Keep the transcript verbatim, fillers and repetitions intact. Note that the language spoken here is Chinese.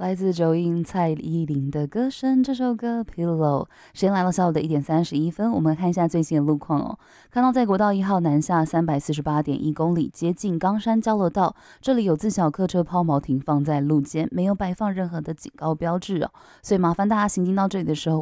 来自九音蔡依林的歌声，这首歌 Pillow。时间来到下午的一点三十一分，我们看一下最新的路况哦。看到在国道一号南下三百四十八点一公里，接近冈山交流道，这里有自小客车抛锚停放在路肩，没有摆放任何的警告标志哦，所以麻烦大家行经到这里的时候。